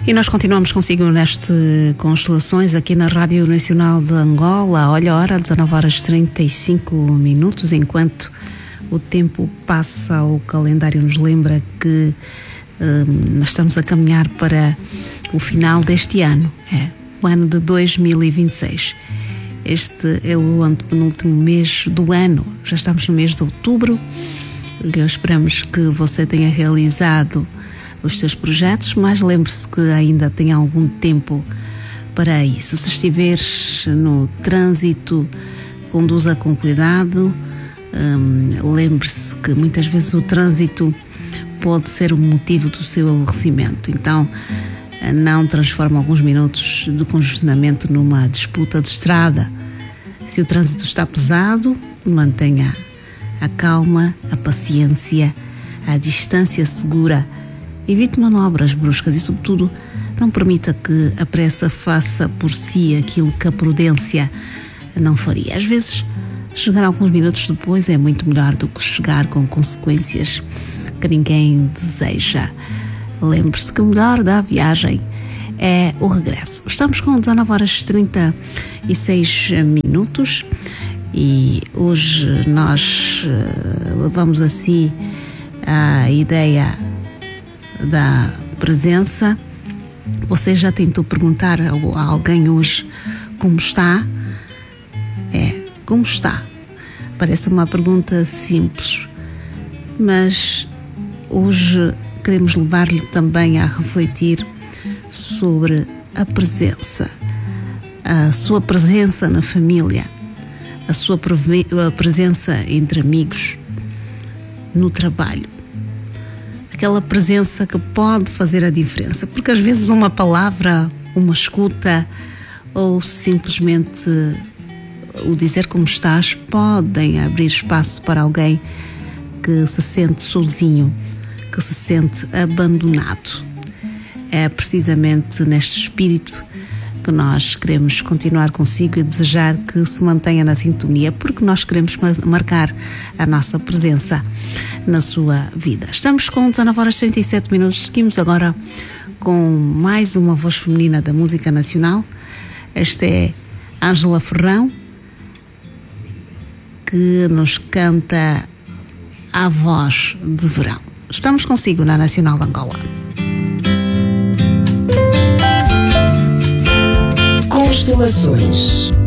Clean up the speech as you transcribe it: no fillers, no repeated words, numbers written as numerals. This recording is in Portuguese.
E nós continuamos consigo neste Constelações aqui na Rádio Nacional de Angola. Olha a hora, 19h35, enquanto o tempo passa, o calendário nos lembra que nós estamos a caminhar para o final deste ano, o ano de 2026. Este é o antepenúltimo mês do ano, já estamos no mês de outubro. Esperamos que você tenha realizado os seus projetos, mas lembre-se que ainda tem algum tempo para isso. Se estiver no trânsito, conduza com cuidado. Lembre-se que muitas vezes o trânsito pode ser o motivo do seu aborrecimento, então não transforme alguns minutos de congestionamento numa disputa de estrada. Se o trânsito está pesado, mantenha a calma, a paciência, a distância segura. Evite manobras bruscas e, sobretudo, não permita que a pressa faça por si aquilo que a prudência não faria. Às vezes, chegar alguns minutos depois é muito melhor do que chegar com consequências que ninguém deseja. Lembre-se que o melhor da viagem é o regresso. Estamos com 19h36 e hoje nós levamos assim a ideia da presença. Você já tentou perguntar a alguém hoje como está? Como está? Parece uma pergunta simples, mas hoje queremos levar-lhe também a refletir sobre a presença, a sua presença na família, a sua presença entre amigos, no trabalho. Aquela presença que pode fazer a diferença, porque às vezes uma palavra, uma escuta ou simplesmente o dizer como estás podem abrir espaço para alguém que se sente sozinho, que se sente abandonado. É precisamente neste espírito que nós queremos continuar consigo e desejar que se mantenha na sintonia, porque nós queremos marcar a nossa presença na sua vida. Estamos com 19h37, seguimos agora com mais uma voz feminina da música nacional. Esta é Ângela Ferrão, que nos canta A Voz de Verão. Estamos consigo na Nacional de Angola. Constelações.